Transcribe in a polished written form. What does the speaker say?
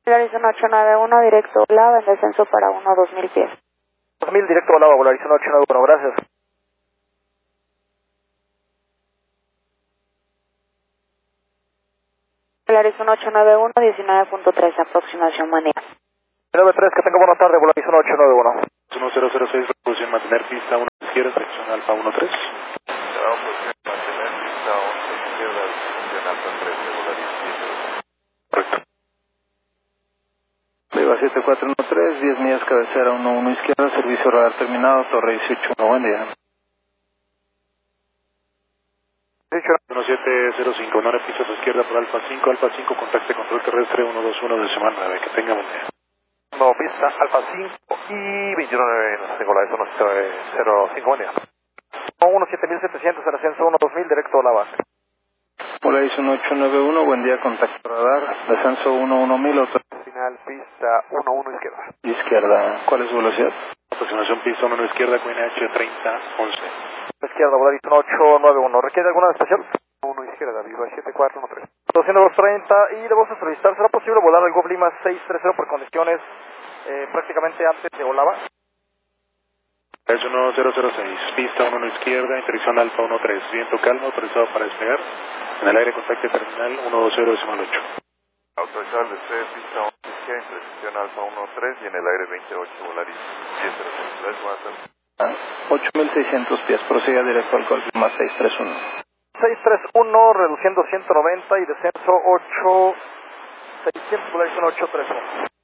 Arizona 891, directo Olava, en descenso para 2000 pies. 2000, directo Olava, Arizona 891, gracias. Arizona 891, 19.3, aproximación manejo. 93, que tenga buena tarde, Arizona 891. 1006, reproducción mantener pista 1 izquierda, sección alfa 13. Mantener pista 11 izquierda, sección alfa 13, Volaris. Correcto. Viva 7413, 10 millas cabecera 11 izquierda, servicio radar terminado, Torre 18, buen día. 1705, no pista a su izquierda por alfa 5, contacte control terrestre 121 de semana 9, que tenga buen día. No, pista alfa 5 y 29, no sé, Arizona 05, buen día. 17700, el ascenso 2000, directo Olava. Arizona 891, buen día, contacto radar, descenso 1000, auto Final, pista 11 izquierda. izquierda, ¿cuál es su velocidad? Aproximación pista 1 izquierda, QNH 3011. Izquierda, Arizona 891, ¿requiere alguna especial? 1 izquierda, Viva 7413. 230 y debo solicitar, ¿será posible volar al Gulf Lima 630 por condiciones prácticamente antes de Olava? Es 1006, pista 1 izquierda, interacción alfa 13, viento calmo, autorizado para despegar. En el aire contacte terminal 120.8. Autorizado el despegue, pista 11 izquierda, intersección alfa 13 y en el aire 28, Volaris 1003, buenas tardes. 8600 pies, prosiga directo al Golf más 631. 631, reduciendo 190 y descenso 8600, Arizona 831.